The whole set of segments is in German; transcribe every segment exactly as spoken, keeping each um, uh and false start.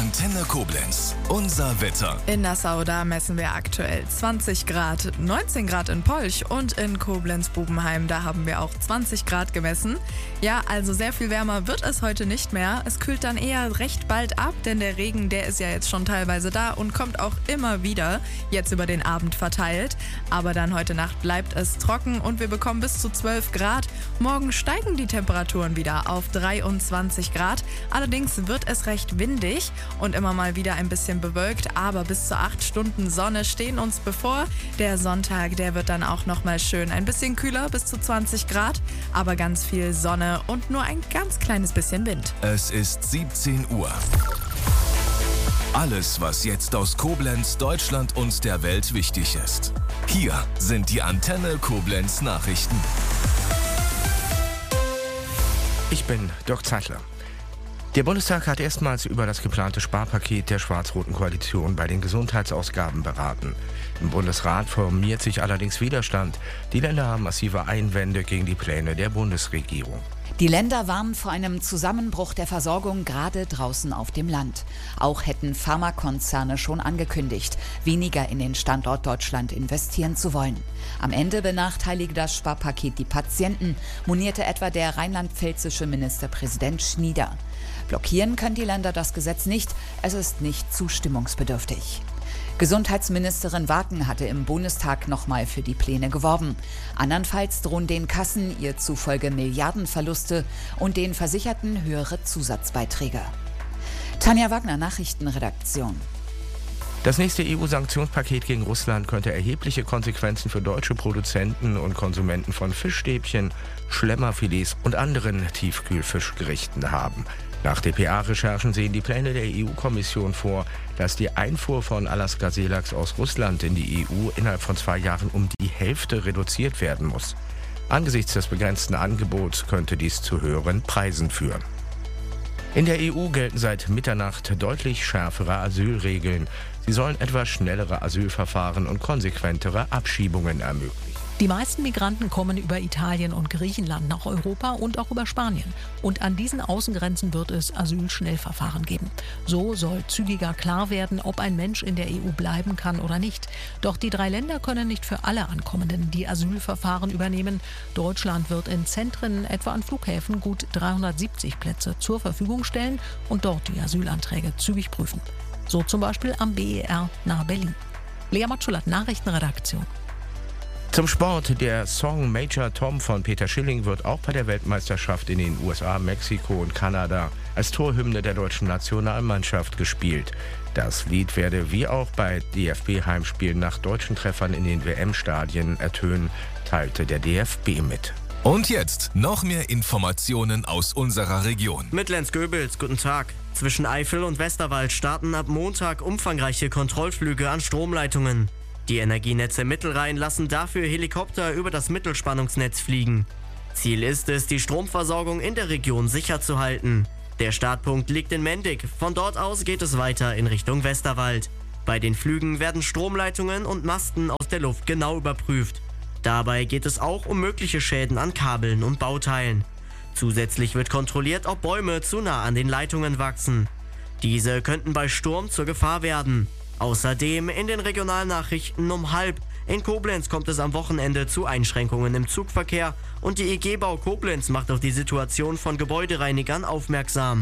Antenne Koblenz. Unser Wetter. In Nassau, da messen wir aktuell zwanzig Grad, neunzehn Grad in Polch und in Koblenz-Bubenheim, da haben wir auch zwanzig Grad gemessen. Ja, also sehr viel wärmer wird es heute nicht mehr. Es kühlt dann eher recht bald ab, denn der Regen, der ist ja jetzt schon teilweise da und kommt auch immer wieder, jetzt über den Abend verteilt. Aber dann heute Nacht bleibt es trocken und wir bekommen bis zu zwölf Grad. Morgen steigen die Temperaturen wieder auf dreiundzwanzig Grad. Allerdings wird es recht windig und immer mal wieder ein bisschen bewölkt, aber bis zu acht Stunden Sonne stehen uns bevor. Der Sonntag, der wird dann auch nochmal schön. Ein bisschen kühler, bis zu zwanzig Grad, aber ganz viel Sonne und nur ein ganz kleines bisschen Wind. Es ist siebzehn Uhr. Alles, was jetzt aus Koblenz, Deutschland und der Welt wichtig ist. Hier sind die Antenne Koblenz Nachrichten. Ich bin Dirk Zeitler. Der Bundestag hat erstmals über das geplante Sparpaket der schwarz-roten Koalition bei den Gesundheitsausgaben beraten. Im Bundesrat formiert sich allerdings Widerstand. Die Länder haben massive Einwände gegen die Pläne der Bundesregierung. Die Länder warnen vor einem Zusammenbruch der Versorgung gerade draußen auf dem Land. Auch hätten Pharmakonzerne schon angekündigt, weniger in den Standort Deutschland investieren zu wollen. Am Ende benachteilige das Sparpaket die Patienten, monierte etwa der rheinland-pfälzische Ministerpräsident Schnieder. Blockieren können die Länder das Gesetz nicht, es ist nicht zustimmungsbedürftig. Gesundheitsministerin Waken hatte im Bundestag nochmal für die Pläne geworben. Andernfalls drohen den Kassen ihr zufolge Milliardenverluste und den Versicherten höhere Zusatzbeiträge. Tanja Wagner, Nachrichtenredaktion. Das nächste E U-Sanktionspaket gegen Russland könnte erhebliche Konsequenzen für deutsche Produzenten und Konsumenten von Fischstäbchen, Schlemmerfilets und anderen Tiefkühlfischgerichten haben. Nach D P A-Recherchen sehen die Pläne der E U-Kommission vor, dass die Einfuhr von Alaska-Seelachs aus Russland in die E U innerhalb von zwei Jahren um die Hälfte reduziert werden muss. Angesichts des begrenzten Angebots könnte dies zu höheren Preisen führen. In der E U gelten seit Mitternacht deutlich schärfere Asylregeln. Sie sollen etwas schnellere Asylverfahren und konsequentere Abschiebungen ermöglichen. Die meisten Migranten kommen über Italien und Griechenland nach Europa und auch über Spanien. Und an diesen Außengrenzen wird es Asylschnellverfahren geben. So soll zügiger klar werden, ob ein Mensch in der E U bleiben kann oder nicht. Doch die drei Länder können nicht für alle Ankommenden die Asylverfahren übernehmen. Deutschland wird in Zentren, etwa an Flughäfen, gut dreihundertsiebzig Plätze zur Verfügung stellen und dort die Asylanträge zügig prüfen. So zum Beispiel am B E R nahe Berlin. Lea Matschulat, Nachrichtenredaktion. Zum Sport. Der Song Major Tom von Peter Schilling wird auch bei der Weltmeisterschaft in den U S A, Mexiko und Kanada als Torhymne der deutschen Nationalmannschaft gespielt. Das Lied werde wie auch bei D F B-Heimspielen nach deutschen Treffern in den W M-Stadien ertönen, teilte der D F B mit. Und jetzt noch mehr Informationen aus unserer Region. Mit Lenz Goebels, guten Tag. Zwischen Eifel und Westerwald starten ab Montag umfangreiche Kontrollflüge an Stromleitungen. Die Energienetze Mittelrhein lassen dafür Helikopter über das Mittelspannungsnetz fliegen. Ziel ist es, die Stromversorgung in der Region sicher zu halten. Der Startpunkt liegt in Mendig. Von dort aus geht es weiter in Richtung Westerwald. Bei den Flügen werden Stromleitungen und Masten aus der Luft genau überprüft. Dabei geht es auch um mögliche Schäden an Kabeln und Bauteilen. Zusätzlich wird kontrolliert, ob Bäume zu nah an den Leitungen wachsen. Diese könnten bei Sturm zur Gefahr werden. Außerdem in den Regionalnachrichten um halb. In Koblenz kommt es am Wochenende zu Einschränkungen im Zugverkehr und die E G Bau Koblenz macht auf die Situation von Gebäudereinigern aufmerksam.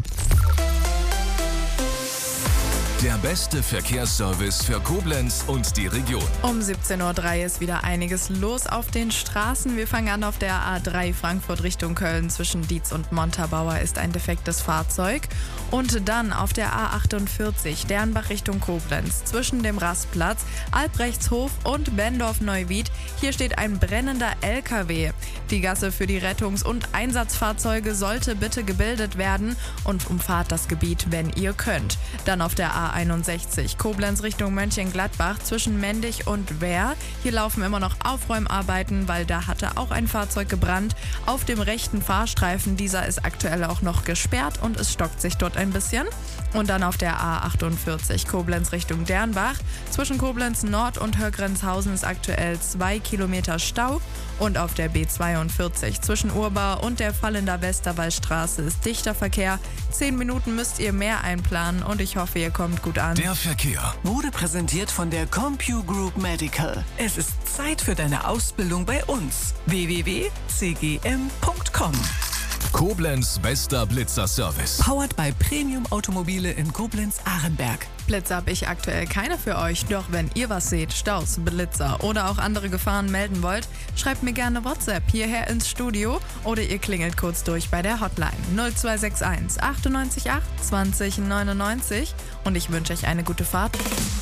Der beste Verkehrsservice für Koblenz und die Region. Um siebzehn Uhr drei ist wieder einiges los auf den Straßen. Wir fangen an auf der A drei Frankfurt Richtung Köln. Zwischen Dietz und Montabaur ist ein defektes Fahrzeug. Und dann auf der A achtundvierzig Dernbach Richtung Koblenz. Zwischen dem Rastplatz, Albrechtshof und Bendorf-Neuwied. Hier steht ein brennender L K W. Die Gasse für die Rettungs- und Einsatzfahrzeuge sollte bitte gebildet werden und umfahrt das Gebiet, wenn ihr könnt. Dann auf der A einundsechzig Koblenz Richtung Mönchengladbach zwischen Mendig und Wehr. Hier laufen immer noch Aufräumarbeiten, weil da hatte auch ein Fahrzeug gebrannt. Auf dem rechten Fahrstreifen, dieser ist aktuell auch noch gesperrt und es stockt sich dort ein bisschen. Und dann auf der A achtundvierzig Koblenz Richtung Dernbach. Zwischen Koblenz Nord und Högrenzhausen ist aktuell zwei Kilometer Stau. Und auf der B zweiundvierzig zwischen Urbar und der Vallender Westerwaldstraße ist dichter Verkehr. Zehn Minuten müsst ihr mehr einplanen und ich hoffe, ihr kommt gut an. Der Verkehr wurde präsentiert von der CompuGroup Medical. Es ist Zeit für deine Ausbildung bei uns. w w w punkt c g m punkt com. Koblenz bester Blitzer-Service. Powered by Premium Automobile in Koblenz-Arenberg. Blitzer habe ich aktuell keine für euch, doch wenn ihr was seht, Staus, Blitzer oder auch andere Gefahren melden wollt, schreibt mir gerne WhatsApp hierher ins Studio oder ihr klingelt kurz durch bei der Hotline null zwei sechs eins achtundneunzig acht zwanzig neunundneunzig und ich wünsche euch eine gute Fahrt.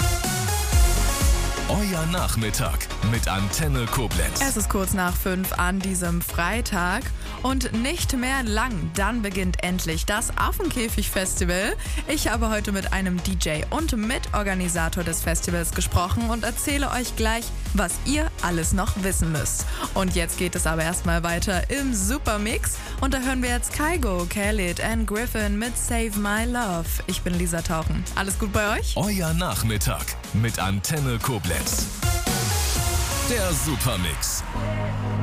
Euer Nachmittag mit Antenne Koblenz. Es ist kurz nach fünf an diesem Freitag und nicht mehr lang, dann beginnt endlich das Affenkäfig-Festival. Ich habe heute mit einem D J und Mitorganisator des Festivals gesprochen und erzähle euch gleich, was ihr alles noch wissen müsst. Und jetzt geht es aber erstmal weiter im Supermix und da hören wir jetzt Kygo, Khalid und Griffin mit Save My Love. Ich bin Lisa Tauchen. Alles gut bei euch? Euer Nachmittag mit Antenne Koblenz. Der Supermix.